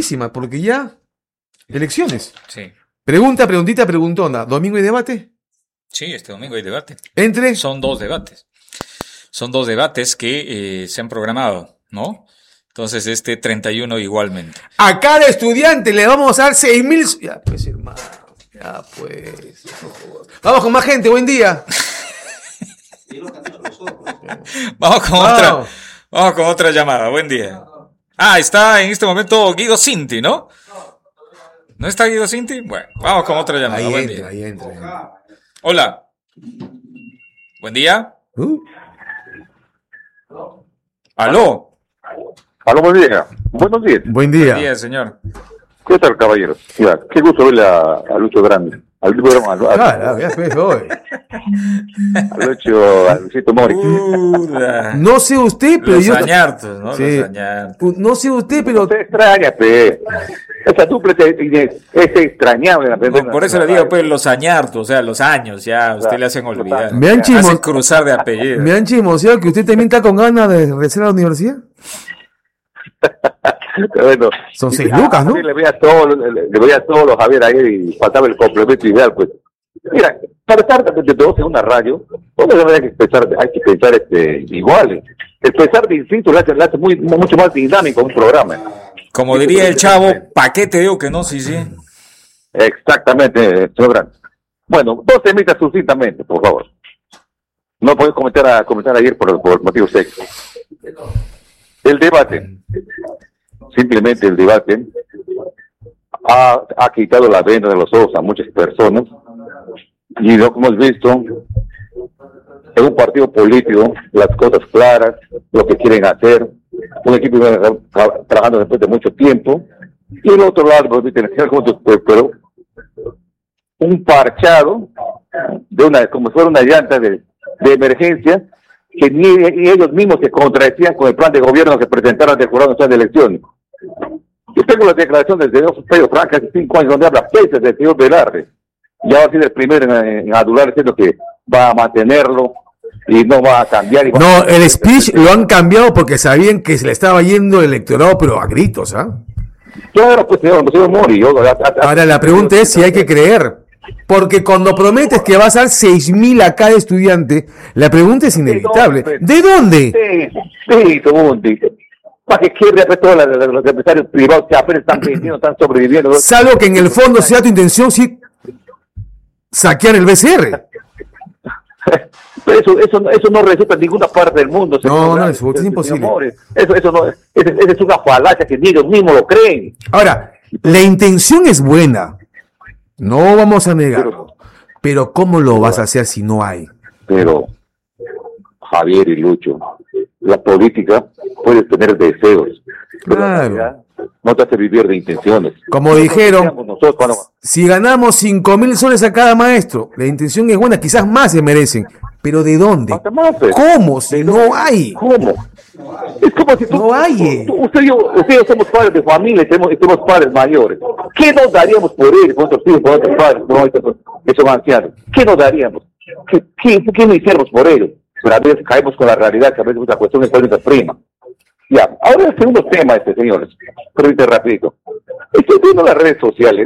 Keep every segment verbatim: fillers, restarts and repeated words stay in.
rapidísima, porque ya elecciones. Sí. Pregunta, preguntita, preguntona. ¿Domingo hay debate? Sí, este domingo hay debate. ¿Entre? Son dos debates. Son dos debates que eh, se han programado, ¿no? Entonces, este treinta y uno igualmente. A cada estudiante le vamos a dar seis mil... Ya pues, hermano. Ya pues. Vamos con más gente. Buen día. Vamos con Wow. otra. Vamos con otra llamada. Buen día. Ah, está en este momento Guido Cinti, ¿no? ¿No está Guido Cinti? Bueno, vamos con otra llamada. Ahí Buen entra, día. ahí entra. Hola. Buen día. Uh. Aló. Aló, buen día. Buenos días. Buen día. Buen día, señor. ¿Qué tal, caballeros? Ya, qué gusto verle a, a Lucho Grande. Al Lucho, a, a, Claro, ya pues, hoy. a Lucho, a Luisito Mori. Puta. No sé usted, pero Los yo... añartos, ¿no? Sí. Los añartos. Uh, No sé usted, pero... Se extraña, pe. Esa dupla es, es, es extrañable. La Por, por eso le digo, pues, los añartos, o sea, los años, ya, a usted le hacen olvidar. Me han Hacen chimo- cruzar de apellido. Me han chismoseado que usted también está con ganas de regresar a la universidad. Bueno, Son y- seis ah, lucas, ¿no? sí, le voy a todos, le, le voy a todos los Javier ahí y faltaba el complemento ideal, pues. Mira, para estar de todos en una radio, ¿dónde hay que pensar, hay que pensar este, iguales? El pensar distinto le hace, le hace muy, mucho más dinámico a un programa. Como diría el chavo, ¿pa' qué te digo que no? Sí, sí. Exactamente, señor Grande. Bueno, dos temitas sucintamente, por favor. No puedo comentar a comentar ayer por, por motivos técnicos. El debate, simplemente el debate, ha, ha quitado la venda de los ojos a muchas personas y lo que hemos visto en un partido político, las cosas claras, lo que quieren hacer, un equipo que está tra- trabajando después de mucho tiempo, y el otro lado, pues, pero un parchado de una, como si fuera una llanta de, de emergencia, que ni, ni ellos mismos se contradecían con el plan de gobierno que presentaron ante el Jurado Nacional de Elecciones. Yo tengo la declaración del señor Pedro Franca hace cinco años donde habla peces del señor Velarde, y ahora ha sido el primero en, en adular diciendo que va a mantenerlo y no va a cambiar. Y va No, a... el speech lo han cambiado porque sabían que se le estaba yendo el electorado, pero a gritos, ¿ah? Claro, pues señor, señor Mori. Yo, a, a, Ahora la pregunta es si hay que creer. Porque cuando prometes que vas a dar seis mil a cada estudiante, la pregunta es inevitable. ¿De dónde? Sí, sí, ¿dónde? Para que quiebre a todos los, los empresarios privados que apenas están vendiendo, están sobreviviendo. Salvo que en el fondo sea tu intención, sí, saquear el B C R. Pero eso, eso, eso no resulta en ninguna parte del mundo. No, no, eso es imposible. Eso, eso no, esa es una falacia que ni ellos mismos lo creen. Ahora, la intención es buena. No vamos a negarlo. Pero ¿cómo lo vas a hacer si no hay? Pero, Javier y Lucho, la política puede tener deseos. Pero la Claro. realidad no te hace vivir de intenciones. Como dijeron, Nosotros, cuando- si ganamos cinco mil soles a cada maestro, la intención es buena, quizás más se merecen. Pero ¿de dónde? Hasta más, pues. ¿Cómo? Si no hay. ¿Cómo? Es como si tú, No hay, eh. tú- tú- usted y yo, usted y yo somos padres de familia y tenemos, y somos padres mayores. ¿Qué nos daríamos por ellos, por nuestros hijos, por nuestros padres, por nuestros, que son ancianos? ¿Qué nos daríamos? ¿Qué, qué, qué no hiciéramos por ellos? Pero a veces caemos con la realidad, que a veces la cuestión es nuestra prima. Ya, ahora el segundo tema, este, señores, permite rapidito. Estoy viendo las redes sociales.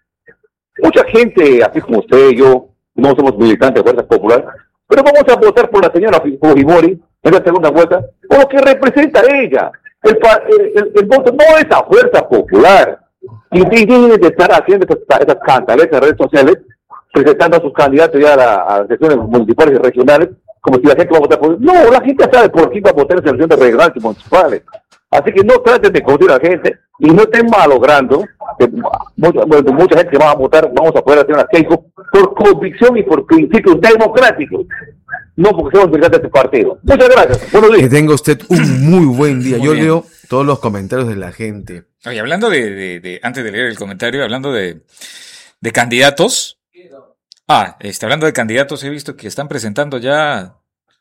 Mucha gente, así como usted y yo, no somos militantes de Fuerza Popular, pero vamos a votar por la señora Fujimori en la segunda vuelta, por lo que representa ella. El, pa- el, el, el voto no es a Fuerza Popular. Y tienen de estar haciendo esas, esas cantaletas en redes sociales, presentando a sus candidatos ya a, la- a las elecciones municipales y regionales, como si la gente va a votar por... No, la gente sabe por quién va a votar en las elecciones regionales y municipales. Así que no traten de confundir a la gente y no estén malogrando que mucha, bueno, mucha gente que va a votar, vamos a poder hacer una Keiko por convicción y por principios democráticos, no porque somos militantes de este partido. Muchas gracias. Buenos días. Que tenga usted un muy buen día. Muy Yo bien. leo todos los comentarios de la gente. Oye, hablando de, de, de, antes de leer el comentario, hablando de, de candidatos. Ah, este, hablando de candidatos, he visto que están presentando ya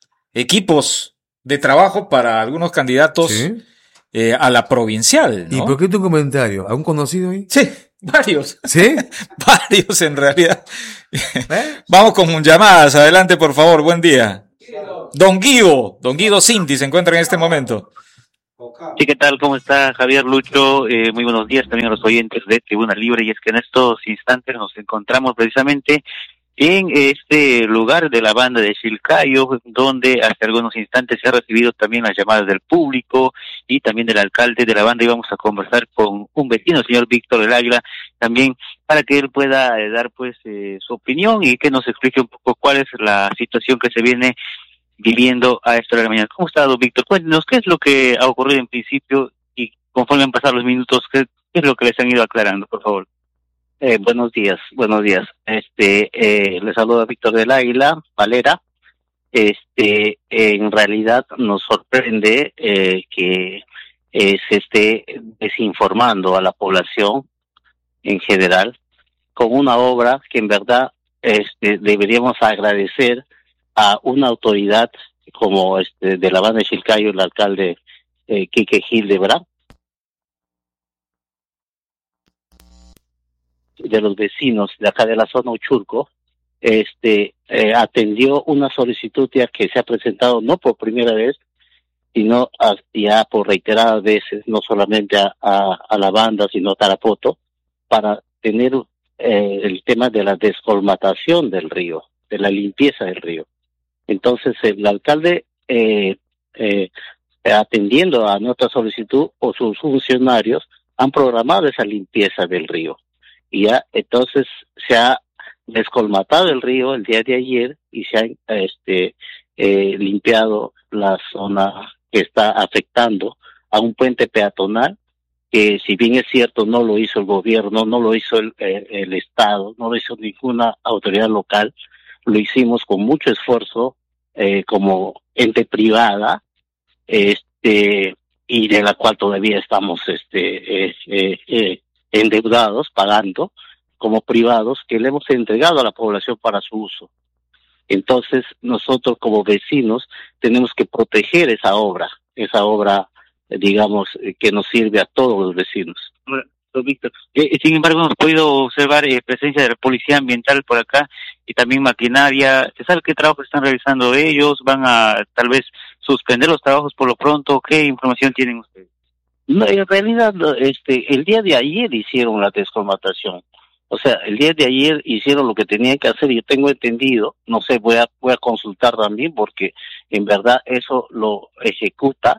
equipos de trabajo para algunos candidatos ¿Sí? eh, a la provincial, ¿no? ¿Y por qué tu comentario? ¿A un conocido ahí? Sí, varios. ¿Sí? Varios en realidad. ¿Eh? Vamos con llamadas. Adelante, por favor. Buen día. Don Guido. Don Guido Cinti se encuentra en este momento. Sí, ¿qué tal? ¿Cómo está Javier, Lucho? Eh, muy buenos días también a los oyentes de Tribuna Libre. Y es que en estos instantes nos encontramos precisamente en este lugar de la banda de Chilcayo, donde hace algunos instantes se ha recibido también las llamadas del público y también del alcalde de la banda, y vamos a conversar con un vecino, el señor Víctor del Águila, también para que él pueda eh, dar pues eh, su opinión y que nos explique un poco cuál es la situación que se viene viviendo a esta hora de la mañana. ¿Cómo está, don Víctor? Cuéntenos qué es lo que ha ocurrido en principio y conforme han pasado los minutos, qué, qué es lo que les han ido aclarando, por favor. Eh, buenos días, buenos días. Este, eh, les saluda Víctor del Águila, Valera. Este, eh, en realidad nos sorprende eh, que eh, se esté desinformando a la población en general con una obra que en verdad este, deberíamos agradecer a una autoridad como este de la banda de Chilcayo, el alcalde eh, Quique Hildebrand, de los vecinos de acá de la zona Uchurco, este eh, atendió una solicitud ya que se ha presentado no por primera vez, sino a, ya por reiteradas veces, no solamente a, a, a la banda, sino a Tarapoto, para tener eh, el tema de la descolmatación del río, de la limpieza del río. Entonces el alcalde, eh, eh, atendiendo a nuestra solicitud, o sus funcionarios han programado esa limpieza del río. Y ya entonces se ha descolmatado el río el día de ayer y se ha este, eh, limpiado la zona que está afectando a un puente peatonal que, si bien es cierto, no lo hizo el gobierno, no lo hizo el, el, el Estado, no lo hizo ninguna autoridad local, lo hicimos con mucho esfuerzo eh, como ente privada, este y de la cual todavía estamos este eh, eh, eh, endeudados, pagando como privados, que le hemos entregado a la población para su uso. Entonces nosotros como vecinos tenemos que proteger esa obra, esa obra, digamos, que nos sirve a todos los vecinos. Víctor, eh, sin embargo hemos podido observar eh, presencia de la policía ambiental por acá y también maquinaria. ¿Se sabe qué trabajos están realizando ellos? ¿Van a tal vez suspender los trabajos por lo pronto? ¿Qué información tienen ustedes? No, en realidad este el día de ayer hicieron la descolmatación. O sea, el día de ayer hicieron lo que tenían que hacer. Yo tengo entendido, no sé, voy a voy a consultar también, porque en verdad eso lo ejecuta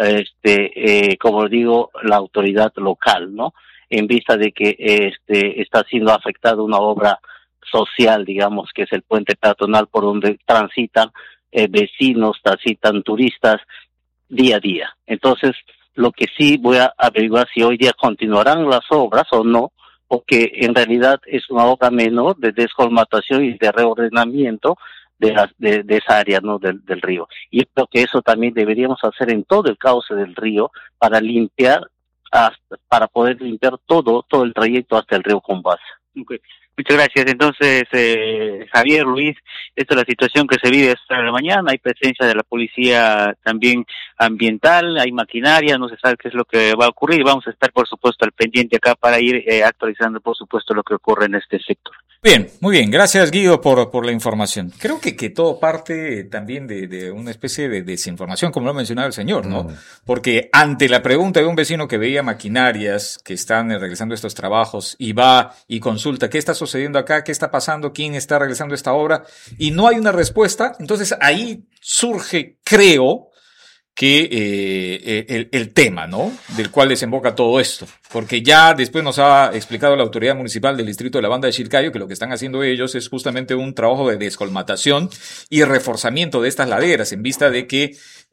este eh, como digo, la autoridad local, ¿no? En vista de que este está siendo afectada una obra social, digamos, que es el puente peatonal por donde transitan eh, vecinos, transitan turistas día a día. Entonces, lo que sí voy a averiguar si hoy día continuarán las obras o no, porque en realidad es una obra menor de descolmatación y de reordenamiento de, la, de, de esa área, ¿no?, del, del río. Y yo creo que eso también deberíamos hacer en todo el cauce del río para limpiar, hasta, para poder limpiar todo todo el trayecto hasta el río Combasa. Okay. Muchas gracias. Entonces, eh, Javier, Luis, esta es la situación que se vive esta la mañana. Hay presencia de la policía también ambiental, hay maquinaria, no se sabe qué es lo que va a ocurrir. Vamos a estar, por supuesto, al pendiente acá para ir eh, actualizando, por supuesto, lo que ocurre en este sector. Bien, muy bien. Gracias, Guido, por, por la información. Creo que, que todo parte también de, de una especie de desinformación, como lo ha mencionado el señor, ¿no? Mm. Porque ante la pregunta de un vecino que veía maquinarias que están realizando estos trabajos y va y consulta qué está sucediendo acá, qué está pasando, quién está realizando esta obra, y no hay una respuesta, entonces ahí surge, creo, que eh, el, el tema, ¿no?, del cual desemboca todo esto, porque ya después nos ha explicado la autoridad municipal del distrito de la banda de Chilcayo que lo que están haciendo ellos es justamente un trabajo de descolmatación y reforzamiento de estas laderas, en vista de que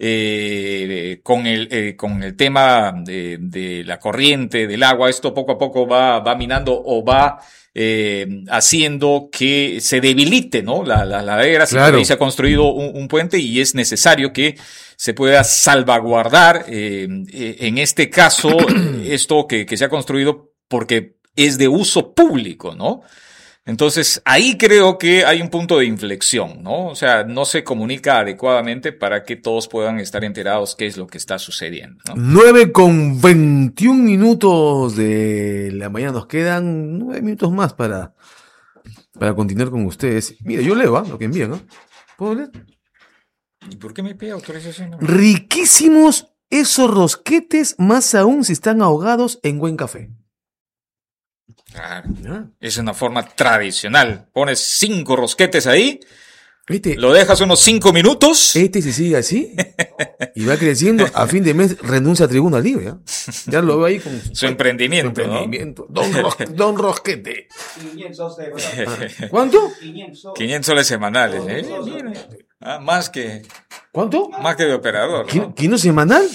eh, con el eh, con el tema de, de la corriente del agua, esto poco a poco va va minando o va Eh, haciendo que se debilite, ¿no?, la, la ladera. Claro. Ahí se ha construido un, un puente y es necesario que se pueda salvaguardar, eh, eh, en este caso, esto que, que se ha construido porque es de uso público, ¿no? Entonces, ahí creo que hay un punto de inflexión, ¿no? O sea, no se comunica adecuadamente para que todos puedan estar enterados qué es lo que está sucediendo, ¿no? nueve con veintiún minutos de la mañana. Nos quedan nueve minutos más para, para continuar con ustedes. Mira, yo leo, ¿eh?, lo que envían, ¿no? ¿Puedo leer? ¿Y por qué me pide autorización? Riquísimos esos rosquetes, más aún si están ahogados en buen café. Claro. ¿Ya? Es una forma tradicional. Pones cinco rosquetes ahí, Este, lo dejas unos cinco minutos. este se sigue así y va creciendo. A fin de mes renuncia a Tribuna Libre. ¿Ya? Ya lo veo ahí con Su emprendimiento, su emprendimiento. Don, Ros- Don Rosquete. quinientos euros. ¿Cuánto? quinientos soles semanales, ¿eh? Mira. Ah, más que, ¿Cuánto? más que de operador, ¿Qui- ¿no? ¿Quino semanal?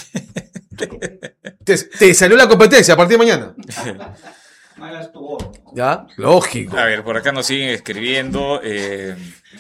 te, te salió la competencia a partir de mañana. Hagas tu oro. Ya, lógico. A ver, por acá nos siguen escribiendo. Eh,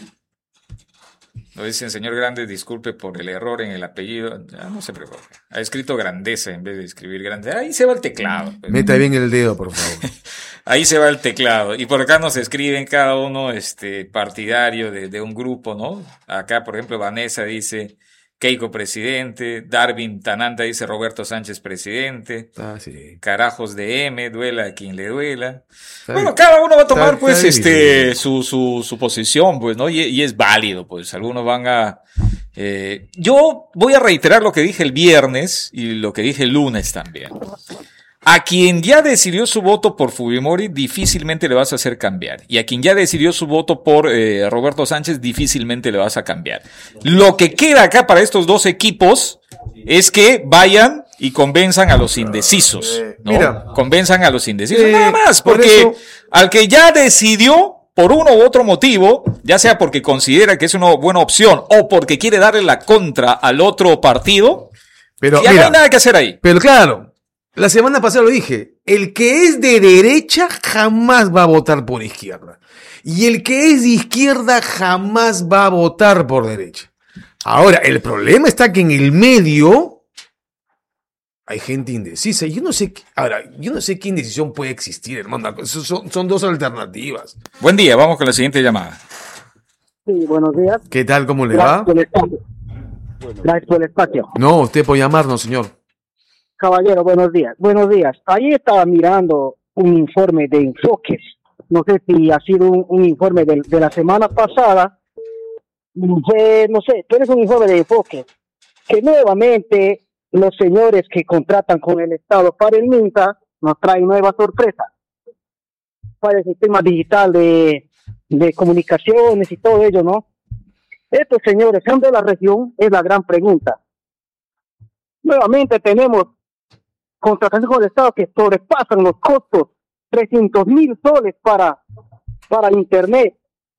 nos dicen, señor Grande, disculpe por el error en el apellido. Ya, no se preocupe. Ha escrito Grandeza en vez de escribir Grande. Ahí se va el teclado. Pues. Meta bien el dedo, por favor. Ahí se va el teclado. Y por acá nos escriben cada uno este, partidario de, de un grupo, ¿no? Acá, por ejemplo, Vanessa dice Keiko presidente. Darwin Tananda dice Roberto Sánchez presidente. Ah, sí. Carajos de M, duela a quien le duela. Está Bueno, bien. cada uno va a tomar, Está- pues, está este, bien. su, su, su posición, pues, ¿no? Y, y es válido, pues, algunos van a, eh, yo voy a reiterar lo que dije el viernes y lo que dije el lunes también. A quien ya decidió su voto por Fujimori, difícilmente le vas a hacer cambiar. Y a quien ya decidió su voto por eh, Roberto Sánchez, difícilmente le vas a cambiar. Lo que queda acá para estos dos equipos es que vayan y convenzan a los indecisos, ¿no? Mira. Convenzan a los indecisos, Eh, nada más, por porque eso- al que ya decidió por uno u otro motivo, ya sea porque considera que es una buena opción o porque quiere darle la contra al otro partido, Pero, ya no mira, hay nada que hacer ahí. pero claro, la semana pasada lo dije. El que es de derecha jamás va a votar por izquierda. Y el que es de izquierda jamás va a votar por derecha. Ahora, el problema está que en el medio hay gente indecisa. Yo no sé, qué- ahora, yo no sé qué indecisión puede existir, hermano. Son, son- son dos alternativas. Buen día, vamos con la siguiente llamada. Sí, buenos días. ¿Qué tal? ¿Cómo le Gracias va? por el espacio. Gracias por el espacio. No, usted por llamarnos, señor. Caballero, buenos días. Buenos días. Ahí estaba mirando un informe de Enfoques. No sé si ha sido un, un informe de, de la semana pasada. Fue, no sé, pero es un informe de Enfoques. Que nuevamente los señores que contratan con el Estado para el MINSA nos traen nuevas sorpresas. Para el sistema digital de, de comunicaciones y todo ello, ¿no? Estos señores son de la región, es la gran pregunta. Nuevamente tenemos contratación con el Estado que sobrepasan los costos, trescientos mil soles para, para Internet.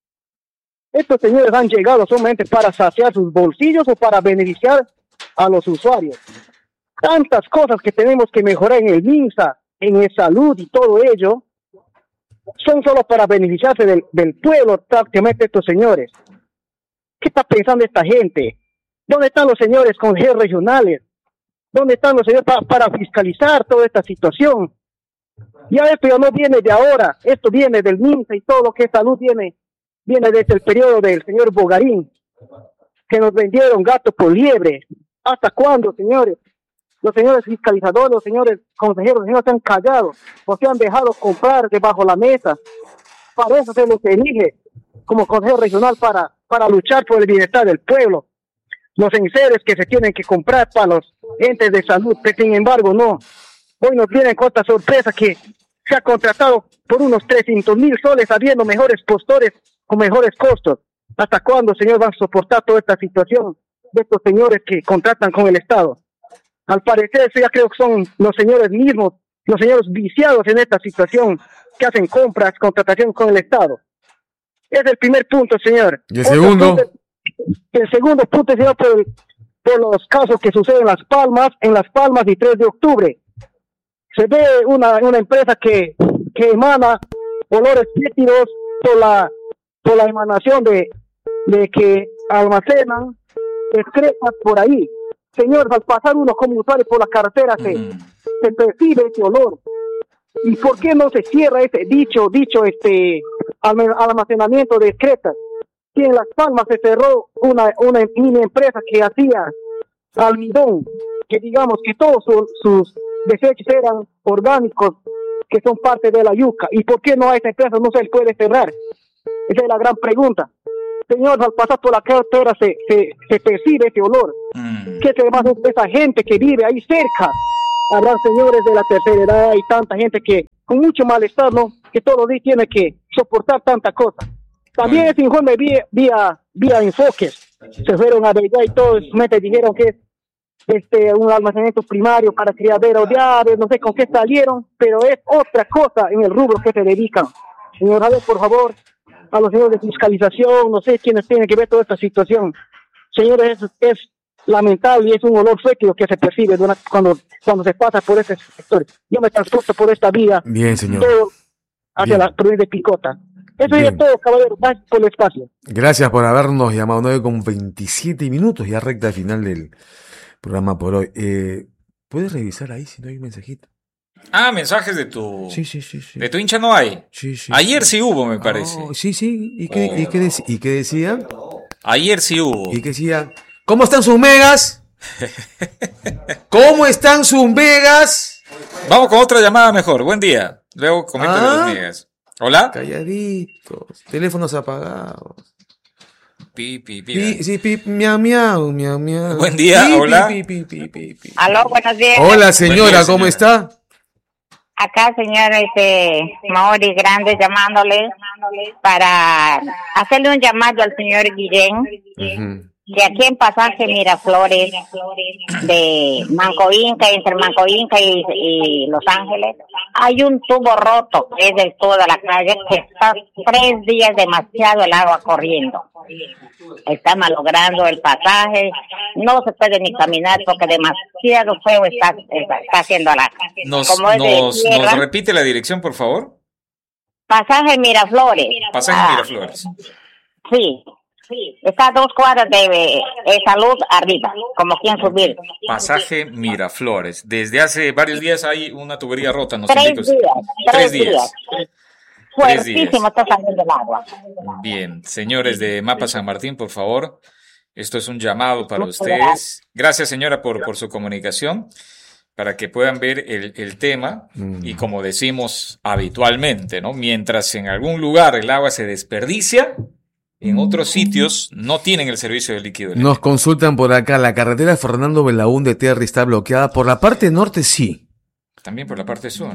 Estos señores han llegado solamente para saciar sus bolsillos o para beneficiar a los usuarios. Tantas cosas que tenemos que mejorar en el MINSA, en el salud y todo ello, son solo para beneficiarse del, del pueblo prácticamente estos señores. ¿Qué está pensando esta gente? ¿Dónde están los señores consejeros regionales? ¿Dónde están los señores para, para fiscalizar toda esta situación? Ya esto ya no viene de ahora, esto viene del MINSA y todo lo que es salud viene, viene desde el periodo del señor Bogarín, que nos vendieron gato por liebre. ¿Hasta cuándo, señores? Los señores fiscalizadores, los señores consejeros, los señores se han callado, o se han dejado comprar debajo la mesa. Para eso se los elige como consejero regional para, para luchar por el bienestar del pueblo. Los enseres que se tienen que comprar para los entes de salud, pero sin embargo no. Hoy nos vienen con esta sorpresa que se ha contratado por unos trescientos mil soles habiendo mejores postores con mejores costos. ¿Hasta cuándo, señor, van a soportar toda esta situación de estos señores que contratan con el Estado? Al parecer, eso ya creo que son los señores mismos, los señores viciados en esta situación, que hacen compras, contratación con el Estado. Es el primer punto, señor. ¿Y el Otro segundo? punto- el segundo punto, señor, por, el- por los casos que suceden en Las Palmas, en Las Palmas y tres de octubre. Se ve una, una empresa que, que emana olores fétidos por la, por la emanación de, de que almacenan excretas por ahí. Señor, al pasar uno como usuario por la carretera se, Mm. se percibe ese olor. ¿Y por qué no se cierra ese dicho, dicho este alme- almacenamiento de excretas? Si en Las Palmas se cerró una, una mini empresa que hacía almidón, que digamos que todos su- sus desechos eran orgánicos, que son parte de la yuca. ¿Y por qué no a esa empresa no se le puede cerrar? Esa es la gran pregunta. Señor, al pasar por la carretera se, se, se percibe ese olor. Mm. ¿Qué se va a hacer de esa gente que vive ahí cerca? Habrán señores de la tercera edad y tanta gente que con mucho malestar, ¿no? Que todos los días tiene que soportar tanta cosa. También Bueno. ese informe vía, vía, vía enfoques. Se fueron a Bella y todos mente dijeron que es este, un almacenamiento primario para criadero de aves, no sé con qué salieron, pero es otra cosa en el rubro que se dedican. Señor Javier, por favor, a los señores de fiscalización, no sé quiénes tienen que ver toda esta situación. Señores, es, es lamentable y es un olor fétido que se percibe durante, cuando, cuando se pasa por ese sector. Yo me transporto por esta vía, Bien, señor. todo hacia Bien. la provincia de Picota. Eso Bien. es todo, caballero. Gracias por el espacio. Gracias por habernos llamado. nueve con veintisiete minutos, ya recta final del programa por hoy. Eh, ¿Puedes revisar ahí si no hay un mensajito? Ah, mensajes de tu... Sí, sí, sí. sí. De tu hincha no hay. Sí, sí, Ayer sí. sí hubo, me parece. Oh, sí, sí. ¿Y qué, Oh. y qué dec- y qué decía? Ayer sí hubo. Y que decía, ¿cómo están sus megas? ¿Cómo están sus megas? Vamos con otra llamada mejor. Buen día. Luego comento de Ah. los megas. Hola. Calladitos, teléfonos apagados. Pi, pi, pi. Pi, sí, pi, miau, miau, miau, miau. Buen día, Pi, pi, hola. pi, pi, pi, pi, pi. Aló, buenos días. Hola, señora, Buen día, ¿cómo señora. está? Acá, señor este, Mauri Grande, llamándole para hacerle un llamado al señor Guillén, Ujú. que aquí en Pasaje Miraflores, de Manco Inca, entre Manco Inca y, y Los Ángeles, hay un tubo roto, que es del tubo de la calle, que está tres días demasiado el agua corriendo. Está malogrando el pasaje, no se puede ni caminar porque demasiado feo está, está, está haciendo la Nos, como es de nos, tierra. nos repite la dirección, por favor. Pasaje Miraflores. Pasaje Ah, Miraflores. Sí, está a dos cuadras de, de Salud arriba, como quien subir. Pasaje Miraflores. Desde hace varios días hay una tubería rota, nos Tres indica usted. días, tres Tres días. días. Tres días. Fuertísimo está saliendo el agua. Bien, señores de Mapa San Martín, por favor. Esto es un llamado para ustedes. Gracias, señora, por, por su comunicación, para que puedan ver el, el tema. Mm. Y como decimos habitualmente, ¿no? Mientras en algún lugar el agua se desperdicia, en otros sitios no tienen el servicio de líquido. Nos consultan por acá, la carretera Fernando Belaúnde Terry está bloqueada. Por la parte norte sí. También por la parte sur.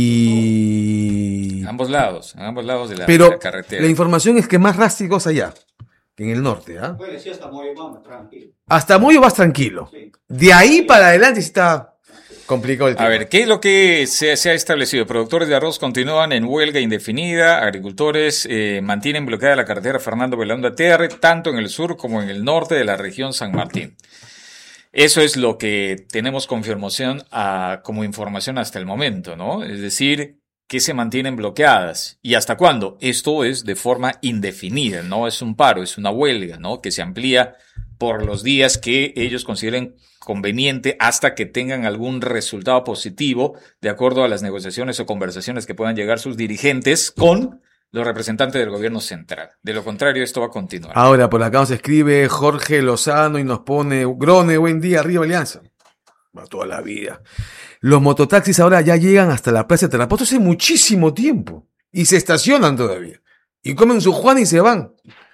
Y... A ambos lados, a ambos lados de la, de Pero la carretera. la información es que más drásticos allá, que en el norte, ¿ah? Puede sí, hasta Moyobamba, tranquilo. Hasta Moyo vas tranquilo. Sí. De ahí para adelante sí está complicado el tema. A ver, ¿qué es lo que se, se ha establecido? Productores de arroz continúan en huelga indefinida, agricultores eh, mantienen bloqueada la carretera Fernando Belaúnde T R, tanto en el sur como en el norte de la región San Martín. Eso es lo que tenemos confirmación a, como información hasta el momento, ¿no? Es decir, que se mantienen bloqueadas. ¿Y hasta cuándo? Esto es de forma indefinida, no es un paro, es una huelga, ¿no? Que se amplía por los días que ellos consideren conveniente hasta que tengan algún resultado positivo de acuerdo a las negociaciones o conversaciones que puedan llegar sus dirigentes con los representantes del gobierno central. De lo contrario, esto va a continuar. Ahora, por acá nos escribe Jorge Lozano y nos pone, Grone, buen día, arriba Alianza. Va toda la vida. Los mototaxis ahora ya llegan hasta la Plaza de Tarapoto hace muchísimo tiempo. Y se estacionan todavía. Y comen su Juan y se van.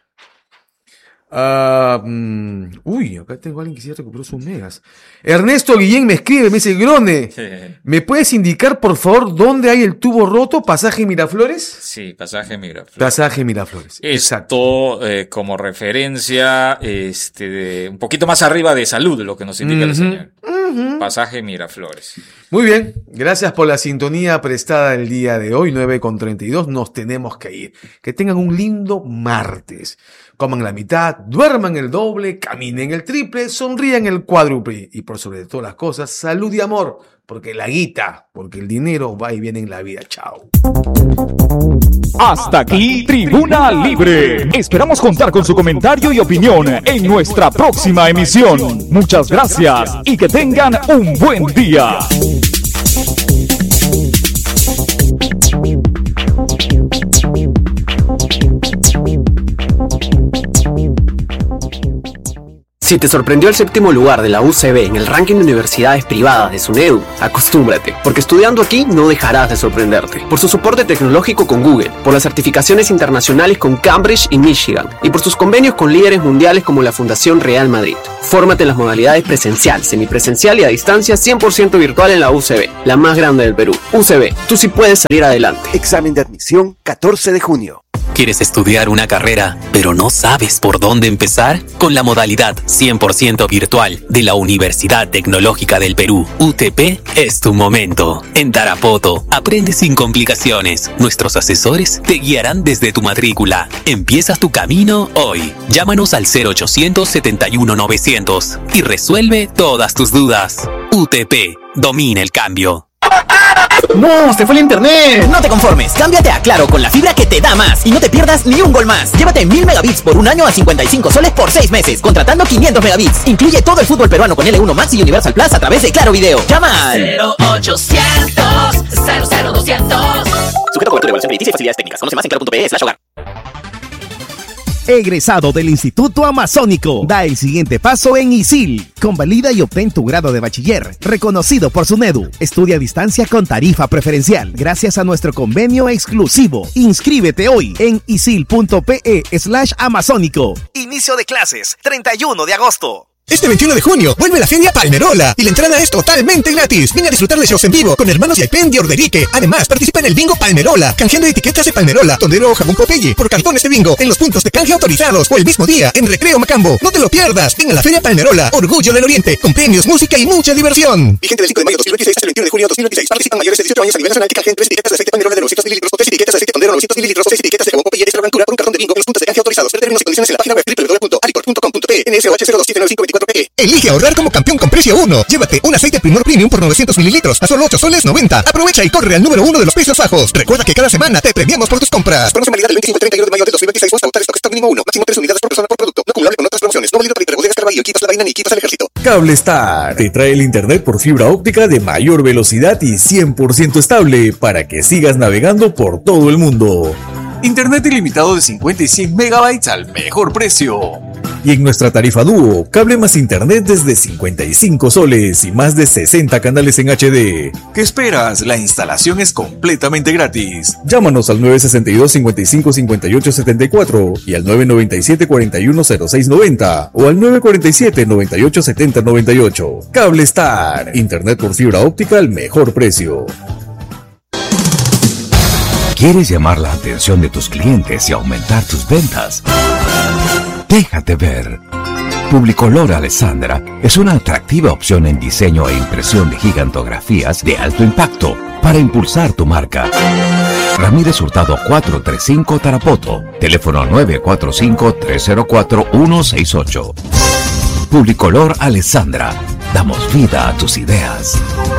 Ah, mm, uy, acá tengo a alguien que sí ya recuperó sus megas. Ernesto Guillén me escribe, me dice, Grone, ¿me puedes indicar por favor dónde hay el tubo roto? ¿Pasaje Miraflores? Sí, pasaje Miraflores. Pasaje Miraflores. Exacto. Esto eh, como referencia, este, de, un poquito más arriba de salud, lo que nos indica el Ujú, señor. ujú. Pasaje Miraflores. Muy bien, gracias por la sintonía prestada el día de hoy, nueve con treinta y dos, nos tenemos que ir. Que tengan un lindo martes. Coman la mitad, duerman el doble, caminen el triple, sonrían el cuádruple y por sobre todas las cosas, salud y amor, porque la guita, porque el dinero va y viene en la vida. Chao. Hasta aquí, Tribuna Libre. Esperamos contar con su comentario y opinión en nuestra próxima emisión. Muchas gracias y que tengan un buen día. Si te sorprendió el séptimo lugar de la U C B en el ranking de universidades privadas de SUNEDU, acostúmbrate, porque estudiando aquí no dejarás de sorprenderte. Por su soporte tecnológico con Google, por las certificaciones internacionales con Cambridge y Michigan, y por sus convenios con líderes mundiales como la Fundación Real Madrid. Fórmate en las modalidades presencial, semipresencial y a distancia cien por ciento virtual en la U C B, la más grande del Perú. U C B, tú sí puedes salir adelante. Examen de admisión catorce de junio. ¿Quieres estudiar una carrera, pero no sabes por dónde empezar? Con la modalidad cien por ciento virtual de la Universidad Tecnológica del Perú, U T P, es tu momento. En Tarapoto, aprende sin complicaciones. Nuestros asesores te guiarán desde tu matrícula. Empiezas tu camino hoy. Llámanos al cero ochocientos setenta y uno novecientos y resuelve todas tus dudas. U T P, domina el cambio. ¡No! ¡Se fue el internet! No te conformes, cámbiate a Claro con la fibra que te da más y no te pierdas ni un gol más. Llévate mil megabits por un año a cincuenta y cinco soles por seis meses, contratando quinientos megabits. Incluye todo el fútbol peruano con L uno Max y Universal Plus a través de Claro Video. ¡Llama al cero ochocientos cero cero doscientos! Sujeto a cobertura, evaluación crediticia y facilidades técnicas. Conoce más en claro punto pe slash hogar. Egresado del Instituto Amazónico, da el siguiente paso en ISIL. Convalida y obtén tu grado de bachiller, reconocido por SUNEDU. Estudia a distancia con tarifa preferencial, gracias a nuestro convenio exclusivo. Inscríbete hoy en isil punto pe slash amazónico. Inicio de clases, treinta y uno de agosto. Este veintiuno de junio vuelve la Feria Palmerola y la entrada es totalmente gratis. Ven a disfrutar de shows en vivo con Hermanos Yaipen de Orderique. Además, participa en el Bingo Palmerola, canjeando etiquetas de Palmerola, Tondero o Jabón Popeye por cartones de bingo en los puntos de canje autorizados o el mismo día en Recreo Macambo. No te lo pierdas. Ven a la Feria Palmerola, Orgullo del Oriente, con premios, música y mucha diversión. Vigente del cinco de mayo de dos mil veintiséis hasta el veintiuno de junio de dos mil veintiséis. Participan mayores de dieciocho años a nivel nacional que canjeen tres etiquetas de aceite Palmerola de novecientos mililitros o tres etiquetas de aceite Tondero novecientos mililitros o seis etiquetas de Jabón Popeye de extra blancura por un cartón de bingo en los puntos de canje autorizados. Ver términos y condiciones en la página web doble u doble u doble u punto ariport punto com punto pe. N S O H cero dos siete nueve cinco dos cuatro P. Elige ahorrar como campeón con precio uno. Llévate un aceite Primor Premium por novecientos mililitros a solo ocho soles noventa. Aprovecha y corre al número uno de los precios bajos. Recuerda que cada semana te premiamos por tus compras. Promoción válida del veinticinco al treinta y uno de mayo de dos mil veintiséis. Hasta agotar stock mínimo uno. Máximo tres unidades por persona por producto. No acumulable con otras promociones. No válido para hiperbodegas Carvalho, equipos La Vaina ni equipos al ejército. Cablestar te trae el internet por fibra óptica de mayor velocidad y cien por ciento estable para que sigas navegando por todo el mundo. Internet ilimitado de cincuenta y cien megabytes al mejor precio. Y en nuestra tarifa dúo, cable más internet desde cincuenta y cinco soles y más de sesenta canales en H D. ¿Qué esperas? La instalación es completamente gratis. Llámanos al nueve sesenta y dos, cincuenta y cinco, cincuenta y ocho setenta y cuatro y al nueve noventa y siete, cuarenta y uno, cero seis noventa o al nueve cuarenta y siete, noventa y ocho setenta noventa y ocho. Cablestar, internet por fibra óptica al mejor precio. ¿Quieres llamar la atención de tus clientes y aumentar tus ventas? Déjate ver. Publicolor Alessandra es una atractiva opción en diseño e impresión de gigantografías de alto impacto para impulsar tu marca. Ramírez Hurtado cuatrocientos treinta y cinco Tarapoto. Teléfono nueve cuatro cinco, tres cero cuatro, uno seis ocho. Publicolor Alessandra. Damos vida a tus ideas.